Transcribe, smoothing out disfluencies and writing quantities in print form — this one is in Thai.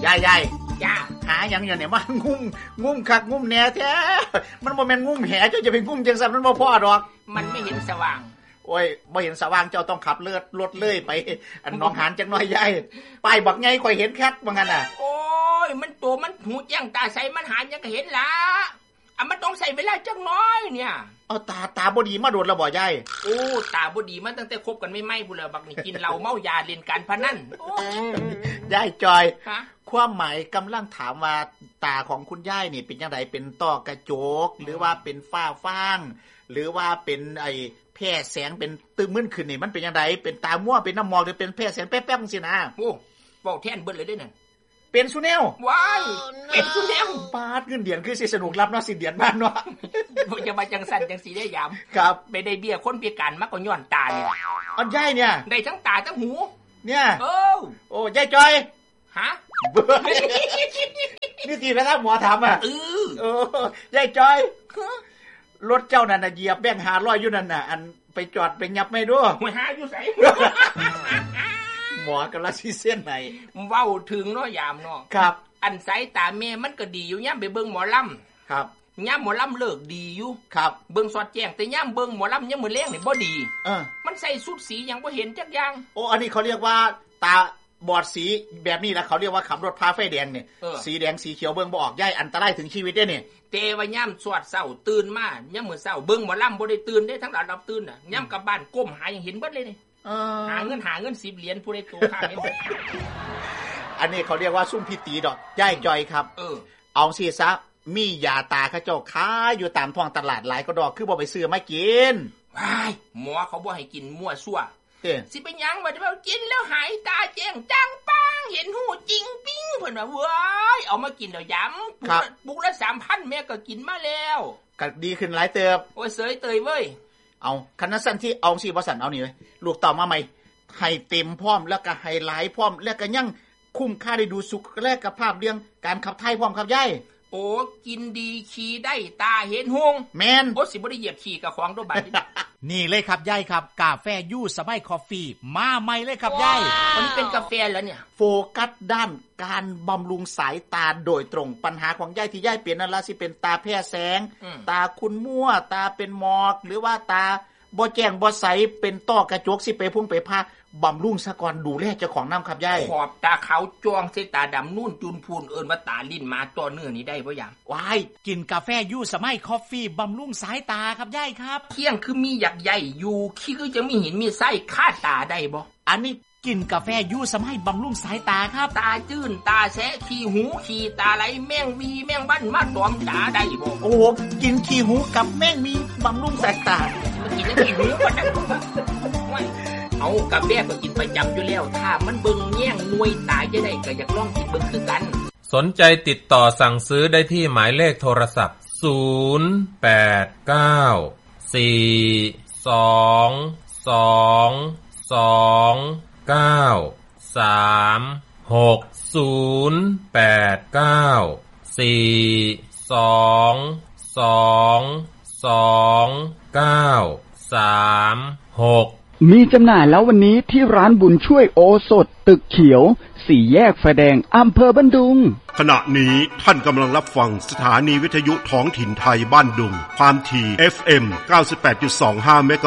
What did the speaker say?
ยายจ้าหาหยังอยู่เนี่ยมันงุ่มคักงุ่มแหน่แท้มันบ่แม่นงุ่มแหจะไปงุ่มจังซั่นมันบ่พอดอกมันไม่เห็นสว่างโอ้ยบ่เห็นสว่างเจ้าต้องขับรถเลยไปอันหนองหานจักหน่อยยายป้ายบักใหญ่ข่อยเห็นแคทว่างั้นน่ะโอ้ยมันตัวมันหูแจ้งตาใสมันหานยังก็เห็นล่ะมันต้องใส่เวลาจักน้อยเนี่ยเอาตาบ่ดีมาโดนแล้วบ่ยายโอ้ตาบ่ดีมาตั้งแต่คบกันไม่พุ่นแล้วบักนี่กินเหล้าเมายาเล่นการพนันยายจอยความหมายกำลังถามว่าตาของคุณยายนี่เป็นจังไดเป็นต้อกระจกหรือว่าเป็นฝ้าฟางหรือว่าเป็นไอ้แพร่แสงเป็นตึงมึนขึ้นนี่มันเป็นจังไดเป็นตาม่วเป็นน้ำหมอกหรือเป็นแพร่แสงแป๊บๆจังซี่นะโอ้เว้าแทนเบิดเลยเด้นั่นเป็นซุแนวว้ายเป็นซุแนวปาดเงินเดือนคือสิสนุกรับเนาะสิเดือนบ้านเนาะบ่จะมาจังสั่นจังสิได้ยามครับไปได้เบี้ยคนพิการมาก็ย้อนตานี่อันยายเนี่ยได้ทั้งตาทั้งหูเนี่ยโอ้ยายจอยฮะนี่ทีนะครับหมอถามอ่ะยายจอยรถเจ้านั่นน่ะเหยียบแบงค์500อยู่นั่นน่ะอันไปจอดไปยับไม่ดูไม่หาอยู่ไสหมอกำลังสิเส้นไหนเว้าถึงเนาะยามเนาะครับอันสายตาแม่มันก็ดีอยู่ยามไปเบิ่งหมอลำครับยามหมอลำเลิกดีอยู่ครับเบิ่งสอดแจ้งแต่ยามเบิ่งหมอลำยามมื้อแลงนี่บ่ดีมันใส่ชุดสีหยังบ่เห็นจักอย่างโอ้อันนี้เขาเรียกว่าตาบอดสีแบบนี้นะเขาเรียกว่าขับรถพาไฟแดงเนี่ยสีแดงสีเขียวเบิ่งบ่ออกย่ายอันตรายถึงชีวิตเด้นี่แต่ว่ายามสวดเช้าตื่นมายามมื้อเช้าเบิ่งหมอลำบ่ได้ตื่นเด้ทั้งหลายรับตื่นน่ะยามกลับบ้านก้มหายังเห็นเบิดเลยนี่หาเงิน10เหรียญผู้ใดโตค่าเห็นอันนี้เขาเรียกว่าซุ่มพิตีดอกย่ายจอยครับเอาสิซะมียาตาเขาเจ้าขายอยู่ตามท้องตลาดหลายก็ดอกคือบ่ไปซื้อมากินว้ายหมอเขาบ่ให้กินมั่วซั่วสิเป็นหยังบ่ได้ว่ากินแล้วหายตาแจ้งจังปังเห็นหูจริงปิ้งเพิ่นว่าเว้ยเอามากินแล้วย้ำปุกละ 3,000 แม่ก็กินมาแล้วก็ดีขึ้นหลายเติบโอ้ยเสยเตยเว้ยเอาคันนั้นสั่นที่เอาสิบ่สั่นเอานี่เลยลูกต่อมาใหม่ให้เต็มพร้อมแล้วก็ให้หลายพร้อมแล้วก็ยังคุ้มค่าได้ดูสุขแลกกับภาพเรื่องการขับถ่ายพร้อมครับยายโอ้กินดีขี่ได้ตาเห็นหงแมนโอ้สิบ่ได้เหยียบขี่กับของโดบัดนี่เลยครับยายครับกาแฟยูสบายคอฟฟี่มาใหม่เลยครับยายอันนี้เป็นกาแฟแล้วเนี่ยโฟกัสด้านการบำรุงสายตาโดยตรงปัญหาของยายที่ยายเป็นนั่นล่ะสิเป็นตาแพ้แสงตาคุณมั่วตาเป็นหมอกหรือว่าตาบ่แจ้งบ่ใสเป็นต้อกระจกสิไปพุ่งไปพาบำรุงซะก่อนดูแลเจ้าของน้ำครับยายขอบตาขาวจ้วงใส่ตาดำนุ่นจุนพูนเอิ้นว่าตาลิ้นมาตัวเนื้อนี่ได้บ่ยามว้ายกินกาแฟยูสมัยคอฟฟี่บำรุงสายตาครับยายครับเที่ยงคือมีหยักใหญ่อยู่ขี้คือจะมีหินมีไส้คาดตาได้บ่อันนี้กินกาแฟยูสมัยบำรุงสายตาครับตาจื้นตาแสะขี้หูขี้ตาไหลแมงวีแมงวันมาตอมตาได้บ่โอ้กินขี้หูกับแมงมีบำรุงสายตากินแล้วขี้หูบ่ได้เอากาแฟก็กินประจำอยู่แล้วถ้ามันเบิ่งแย่งหน่วยตายจะได้ก็อยากลองกินเบิ่งคือกันสนใจติดต่อสั่งซื้อได้ที่หมายเลขโทรศัพท์ 0822229มีจำหน่ายแล้ววันนี้ที่ร้านบุญช่วยโอสถตึกเขียว4แยกไฟแดงอำเภอบ้านดุงขณะนี้ท่านกำลังรับฟังสถานีวิทยุท้องถิ่นไทยบ้านดุงความถี่ FM 98.25 เมก